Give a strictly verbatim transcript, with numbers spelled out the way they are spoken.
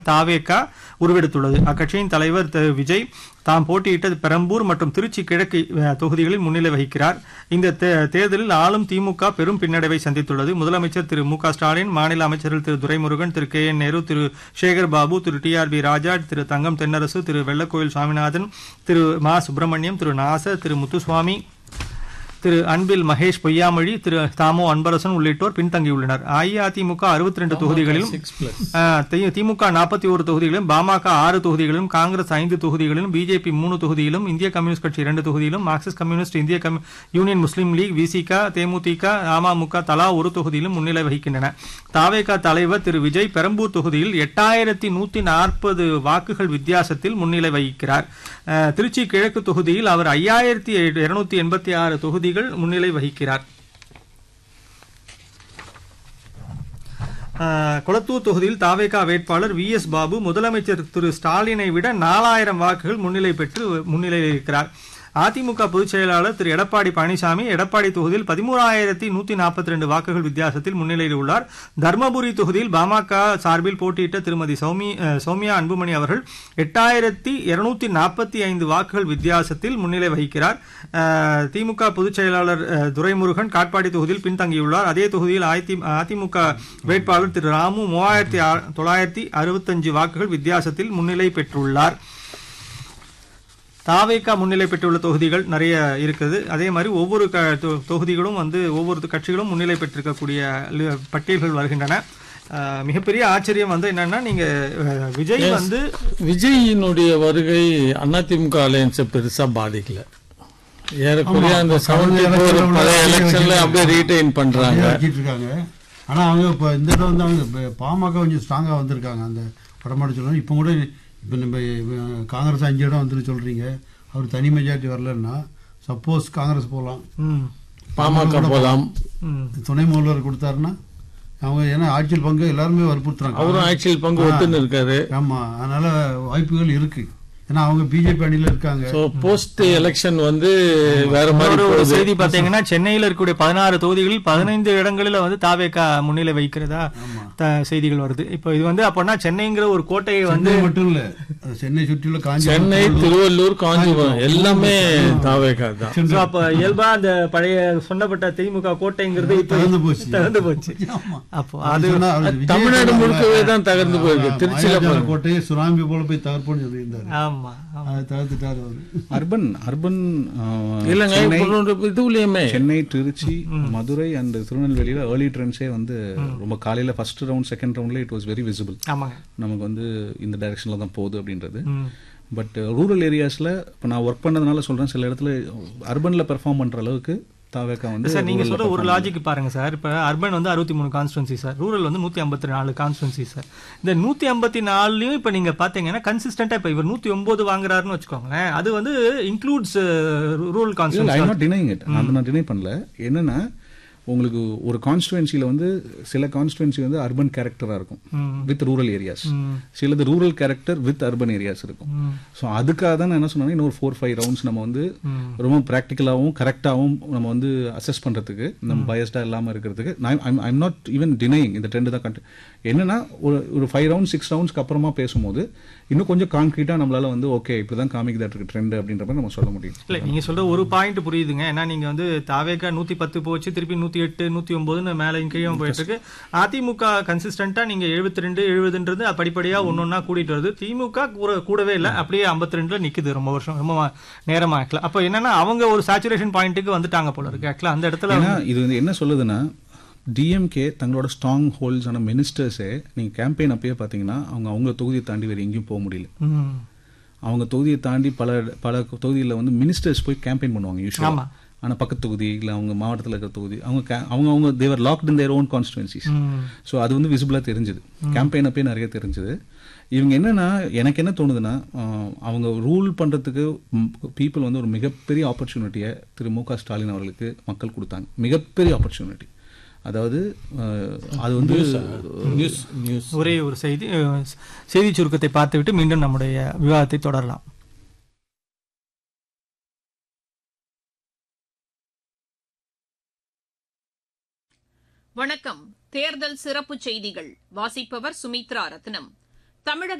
தாவேகா உருவெடுத்துள்ளது. அக்கட்சியின் தலைவர் விஜய் தாம் போட்டியிட்ட பெரம்பூர் மற்றும் திருச்சி கிழக்கு தொகுதிகளில் முன்னிலை வகிக்கிறார். இந்த தேர்தலில் ஆளும் திமுக பெரும் பின்னடைவை சந்தித்துள்ளது. முதலமைச்சர் திரு மு க ஸ்டாலின், மாநில அமைச்சர்கள் திரு துரைமுருகன், திரு கே என் நேரு, திரு சேகர் பாபு, திரு டி ஆர் பி ராஜா, திரு தங்கம் தென்னரசு, திரு வெள்ளக்கோயில் சுவாமிநாதன், திரு மா சுப்பிரமணியம், திரு நாசர், திரு முத்துசுவாமி, திரு அன்பில் மகேஷ் பொய்யாமொழி, திரு தாமோ அன்பரசன் உள்ளிட்டோர் பின்தங்கியுள்ளனர். அஇஅதிமுக அறுபத்தி ரெண்டு தொகுதிகளிலும், திமுக நாற்பத்தி ஒரு தொகுதிகளிலும், பாமக ஆறு தொகுதிகளிலும், காங்கிரஸ் ஐந்து தொகுதிகளிலும், பிஜேபி மூணு தொகுதியிலும், இந்திய கம்யூனிஸ்ட் கட்சி இரண்டு தொகுதியிலும், மார்க்சிஸ்ட் கம்யூனிஸ்ட், இந்திய யூனியன் முஸ்லீம் லீக், விசிக, தேமுதிக, அமமுக தலா ஒரு தொகுதியிலும் முன்னிலை வகிக்கின்றன. தாவேகா தலைவர் திரு விஜய் பெரம்பூர் தொகுதியில் எட்டாயிரத்தி நூத்தி நாற்பது வாக்குகள் வித்தியாசத்தில் முன்னிலை வகிக்கிறார். திருச்சி கிழக்கு தொகுதியில் அவர் ஐயாயிரத்தி இருநூத்தி எண்பத்தி ஆறு தொகுதி முன்னிலை வகிக்கிறார். கொளத்தூர் தொகுதியில் தாவேகா வேட்பாளர் வி எஸ் பாபு முதலமைச்சர் திரு ஸ்டாலினை விட நாலாயிரம் வாக்குகள் முன்னிலை பெற்று முன்னிலை இருக்கிறார். அதிமுக பொதுச் செயலாளர் திரு எடப்பாடி பழனிசாமி எடப்பாடி தொகுதியில் பதிமூணாயிரத்தி நூத்தி நாற்பத்தி ரெண்டு வாக்குகள் வித்தியாசத்தில் முன்னிலையில் உள்ளார். தர்மபுரி தொகுதியில் பாமக சார்பில் போட்டியிட்ட திருமதி சௌமியா அன்புமணி அவர்கள் எட்டாயிரத்தி இருநூத்தி நாற்பத்தி ஐந்து வாக்குகள் வித்தியாசத்தில் முன்னிலை வகிக்கிறார். திமுக பொதுச் செயலாளர் துரைமுருகன் காட்பாடி தொகுதியில் பின்தங்கியுள்ளார். அதே தொகுதியில் அதிமுக வேட்பாளர் திரு ராமு மூவாயிரத்தி தொள்ளாயிரத்தி அறுபத்தஞ்சு வாக்குகள் வித்தியாசத்தில் முன்னிலை பெற்றுள்ளார். தாவேகா முன்னிலை பெற்றுள்ள தொகுதிகள் நிறைய இருக்குது. அதே மாதிரி ஒவ்வொரு தொகுதிகளும் வந்து ஒவ்வொரு கட்சிகளும் முன்னிலை பெற்றிருக்கக்கூடிய பட்டியல்கள் வருகின்றன. மிகப்பெரிய ஆச்சரியம் வந்து என்னன்னா, நீங்க விஜய் வந்து விஜயினுடைய வருகை அதிமுக அலையன்ஸை பெருசா பாதிக்கல. ஏறக்குறைய அந்த எலெக்ஷன்ல அப்படியே ரீடைன் பண்றாங்க. ஆனா அவங்க இப்ப இந்த இடம் வந்து அவங்க பாமக கொஞ்சம் ஸ்ட்ராங்கா வந்திருக்காங்க. அந்த படமாடி சொல்லணும். இப்ப கூட இப்போ நம்ம காங்கிரஸ் அஞ்சு இடம் வந்துட்டு சொல்றீங்க, அவர் தனி மெஜாரிட்டி வரலன்னா சப்போஸ் காங்கிரஸ் போகலாம், பாமக போகலாம், துணை முதல்வர் கொடுத்தாருன்னா அவங்க ஏன்னா ஆட்சியில் பங்கு எல்லாருமே வற்புறுத்துறாங்க. அவரும் ஆட்சியில் பங்கு ஒத்துன்னு இருக்காரு. ஆமா, அதனால வாய்ப்புகள் இருக்கு. ஏன்னா அவங்க பிஜேபி அணியில இருக்காங்க. போஸ்ட் எலெக்ஷன் வந்து வேற மாதிரி ஒரு செய்தி பாத்தீங்கன்னா, சென்னையில் இருக்கக்கூடிய பதினாறு தொகுதிகளில் பதினைந்து இடங்களில் வந்து தாவேகா முன்னிலை வைக்கிறதா செய்திகள் வருது. இப்போ இது வந்து அப்பனா சென்னைங்கிற ஒரு கோட்டையை வந்து மட்டும் இல்ல, சென்னை சுற்றியுள்ள காஞ்சி, சென்னை, திருவள்ளூர், காஞ்சிபுரம் எல்லாமே தாவேகா தான். அப்ப இயல்பா அந்த பழைய சொன்னப்பட்ட திமுக கோட்டைங்கிறது தகர்ந்து போச்சு தகர்ந்து போச்சு அப்போ அது தமிழ்நாடு முழுக்கவே தான் தகர்ந்து போயிருக்கு. திருச்சியில கோட்டையை சுனாமி போல போய் தகர்ப்போன்னு சொல்லியிருந்தாரு. அர்பன் அர்பன் இதுலயுமே சென்னை, திருச்சி, மதுரை அண்ட் திருநெல்வேலியில ஏர்லி ட்ரெண்ட்ஸே வந்து ரொம்ப காலையில ஃபர்ஸ்ட் ரவுண்ட் செகண்ட் ரவுண்ட்ல இட் வாஸ் வெரி விசிபிள். நமக்கு வந்து இந்த டைரக்ஷன்ல தான் போகுது அப்படின்றது. பட் ரூரல் ஏரியாஸ்ல இப்போ நான் ஒர்க் பண்ணதுனால சொல்றேன், சில இடத்துல அர்பன்ல பெர்ஃபார்ம் பண்ற அளவுக்கு தாவேகா வந்து சார் நீங்க சொல்ற ஒரு லாஜிக் பாருங்க சார். இப்ப அர்பன் வந்து அறுபத்தி மூணு கான்ஸ்டுவன்சி சார், ரூரல் வந்து நூத்தி ஐம்பத்தி நாலு கான்ஸ்டுவன்சி சார். இந்த நூத்தி ஐம்பத்தி நாலுலயும் இப்ப நீங்க பாத்தீங்கன்னா கன்சிஸ்டன்டா இப்ப இவர் நூத்தி ஒன்பது வாங்குறாருன்னு வச்சுக்கோங்களேன், அது வந்து includes rural constituency. I not denying it, அதை நான் டினை பண்ணல. என்னன்னா உங்களுக்கு ஒரு கான்ஸ்டுவன்சில வந்து சில கான்ஸ்டுவன்சி வந்து அர்பன் கேரக்டரா இருக்கும் வித் ரூரல் ஏரியாஸ், சிலது rural character with urban areas இருக்கும். ஸோ அதுக்காக தான் நான் என்ன சொன்னேன், இன்னொரு ஃபோர் ஃபைவ் ரவுண்ட்ஸ் நம்ம வந்து ரொம்ப ப்ராக்டிக்கலாகவும் கரெக்டாகவும் நம்ம வந்து அசஸ் பண்றதுக்கு, நம்ம பயஸ்டா இல்லாமல் இருக்கிறதுக்கு. ஐம் நாட் ஈவன் டினைங் இந்த ட்ரெண்ட் தான். என்னன்னா ஒரு ஒரு ஃபைவ் ரவுண்ட் சிக்ஸ் ரவுண்ட்ஸ்க்கு அப்புறமா பேசும்போது இன்னும் கொஞ்சம் கான்கிரீட்டா நம்மளால வந்து ஓகே இப்படிதான் காமிக்குதா இருக்கு ட்ரெண்ட் அப்படின்ற மாதிரி நம்ம சொல்ல முடியும். இல்ல நீங்க சொல்ற ஒரு பாயிண்ட் புரியுதுங்க. ஏன்னா நீங்க வந்து தாவேகா நூத்தி பத்து போச்சு, திருப்பி நூத்தி எட்டு நூத்தி ஒன்பதுன்னு மேல கீழே போயிட்டு இருக்கு. அதிமுக கன்சிஸ்டன்டா நீங்க எழுபத்தி ரெண்டு எழுபதுன்றது படிப்படியா ஒன்னொன்னா கூட்டிட்டு வருது. திமுக கூடவே இல்ல, அப்படியே ஐம்பத்தி ரெண்டுல நிக்குது ரொம்ப வருஷம் ரொம்ப நேரமா. அப்ப என்னன்னா அவங்க ஒரு சேச்சுரேஷன் பாயிண்ட்டுக்கு வந்துட்டாங்க போல இருக்கு. ஆக்சுவலா அந்த இடத்துல இது வந்து என்ன சொல்லுதுன்னா, டிஎம்கே தங்களோட ஸ்ட்ராங் ஹோல்ட்ஸ் ஆன மினிஸ்டர்ஸே நீங்கள் கேம்பெயின் அப்பயே பார்த்தீங்கன்னா அவங்க அவங்க தொகுதியை தாண்டி வேறு எங்கேயும் போக முடியல. அவங்க தொகுதியை தாண்டி பல பல தொகுதியில் வந்து மினிஸ்டர்ஸ் போய் கேம்பெயின் பண்ணுவாங்க யூஸ்வலாக. ஆனால் பக்கத்து தொகுதி இல்லை அவங்க மாவட்டத்தில் இருக்கிற தொகுதி அவங்க அவங்க அவங்க தேவர் locked in their own constituencies. So அது வந்து விசிபிளாக தெரிஞ்சுது, கேம்பெயின் அப்பயே நிறைய தெரிஞ்சுது. இவங்க என்னன்னா எனக்கு என்ன தோணுதுன்னா, அவங்க ரூல் பண்ணுறதுக்கு பீப்புள் வந்து ஒரு மிகப்பெரிய ஆப்பர்ச்சுனிட்டியை திரு மு க ஸ்டாலின் அவர்களுக்கு மக்கள் கொடுத்தாங்க. மிகப்பெரிய ஆப்பர்ச்சுனிட்டி. அதாவது அது வந்து ஒரே ஒரு செய்தி செய்தி சுருக்கத்தை பார்த்துவிட்டு மீண்டும் நம்முடைய விவாதத்தை தொடரலாம். வணக்கம். தேர்தல் சிறப்பு செய்திகள் வாசிப்பவர் சுமித்ரா ரத்னம். தமிழக